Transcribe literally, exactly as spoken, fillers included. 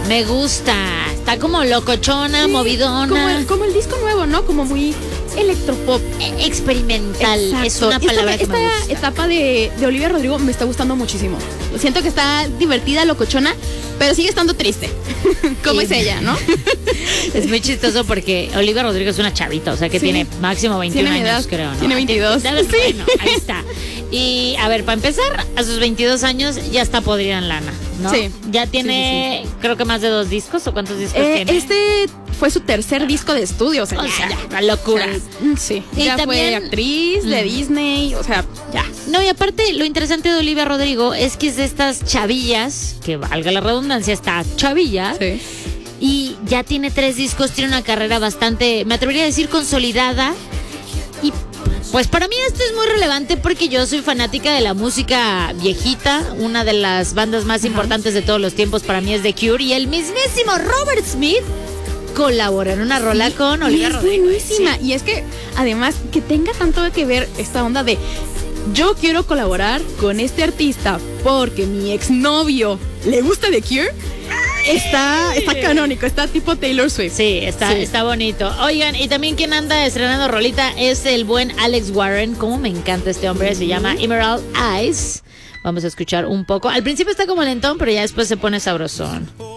Me gusta. Está como locochona, sí, movidona. Como el, como el disco nuevo, ¿no? Como muy electropop. E- experimental. Exacto. Es una palabra esta, que me gusta. Esta etapa de, de Olivia Rodrigo me está gustando muchísimo. Siento que está divertida, locochona, pero sigue estando triste. Como Sí. es ella, ¿no? Es muy chistoso porque Olivia Rodrigo es una chavita, o sea que Sí. tiene máximo veintiún Tiene mi años, edad. creo, ¿no? Tiene veintidós. Tiene- Sí. Bueno, ahí está. Y a ver, para empezar, a sus veintidós años ya está podrida en lana, ¿no? Sí. Ya tiene, Sí, sí, creo que más de dos discos, ¿o cuántos discos Eh, tiene? este fue su tercer disco de estudio, o sea, O ya, sea, ya. la locura. O sea, sí. Y ya también- fue actriz de Mm. Disney, o sea, ya. No, y aparte, lo interesante de Olivia Rodrigo es que es de estas chavillas, que valga la redundancia, está chavilla, Sí. y ya tiene tres discos, tiene una carrera bastante, me atrevería a decir, consolidada. Y pues para mí esto es muy relevante porque yo soy fanática de la música viejita. Una de las bandas más Ajá. importantes de todos los tiempos para mí es The Cure, y el mismísimo Robert Smith colabora en una rola con Olivia es Rodrigo. buenísima. Sí. Y es que, además, que tenga tanto que ver esta onda de yo quiero colaborar con este artista porque mi exnovio le gusta The Cure. Está, está canónico, está tipo Taylor Swift. Sí, está, Sí. está bonito. Oigan, y también quien anda estrenando rolita es el buen Alex Warren. Cómo me encanta este hombre, se llama Emerald Eyes. Vamos a escuchar un poco. Al principio está como lentón, pero ya después se pone sabrosón.